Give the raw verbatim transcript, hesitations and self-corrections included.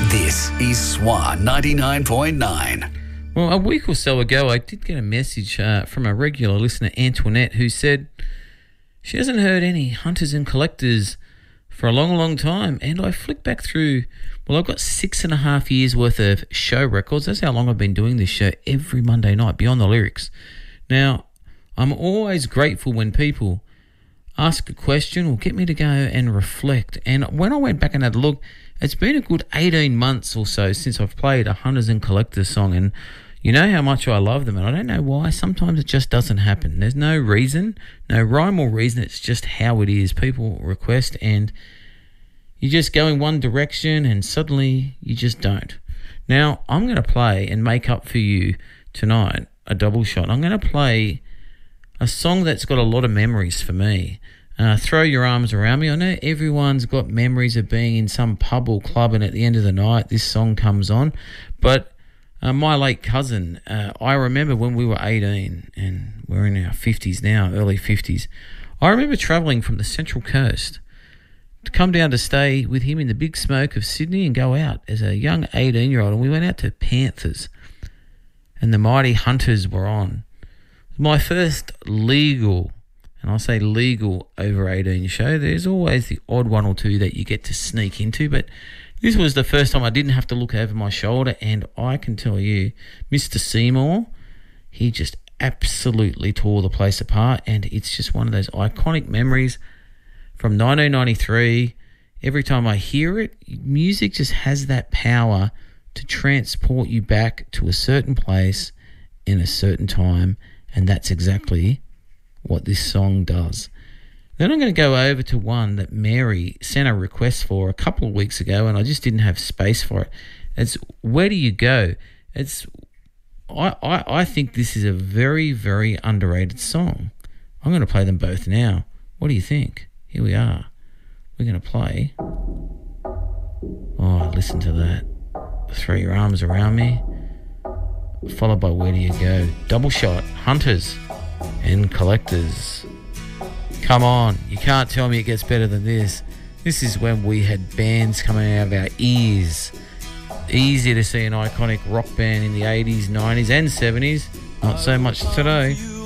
This is Swan ninety-nine point nine. Well, a week or so ago, I did get a message uh, from a regular listener, Antoinette, who said she hasn't heard any Hunters and Collectors for a long, long time. And I flicked back through, well, I've got six and a half years worth of show records. That's how long I've been doing this show every Monday night, Beyond the Lyrics. Now, I'm always grateful when people ask a question or get me to go and reflect. And when I went back and had a look, it's been a good eighteen months or so since I've played a Hunters and Collectors song, and you know how much I love them, and I don't know why. Sometimes it just doesn't happen. There's no reason, no rhyme or reason. It's just how it is. People request, and you just go in one direction, and suddenly you just don't. Now, I'm going to play and make up for you tonight a double shot. I'm going to play a song that's got a lot of memories for me. Uh, Throw Your Arms Around Me. I know everyone's got memories of being in some pub or club, and at the end of the night this song comes on. But uh, my late cousin, uh, I remember when we were eighteen, and we're in our fifties now, early fifties. I remember travelling from the Central Coast to come down to stay with him in the big smoke of Sydney and go out as a young eighteen-year-old, and we went out to Panthers, and the Mighty Hunters were on. My first legal, and I say legal over eighteen show. There's always the odd one or two that you get to sneak into, but this was the first time I didn't have to look over my shoulder, and I can tell you, Mister Seymour, he just absolutely tore the place apart, and it's just one of those iconic memories from nineteen ninety-three. Every time I hear it, music just has that power to transport you back to a certain place in a certain time, and that's exactly what this song does. Then I'm going to go over to one that Mary sent a request for a couple of weeks ago, and I just didn't have space for it. It's Where Do You Go? It's I, I, I think this is a very, very underrated song. I'm going to play them both now. What do you think? Here we are. We're going to play. Oh, listen to that. Throw Your Arms Around Me, followed by Where Do You Go? Double shot, Hunters and Collectors. Come on, you can't tell me it gets better than this. This is when we had bands coming out of our ears. Easy to see an iconic rock band in the eighties, nineties and seventies. Not so much today.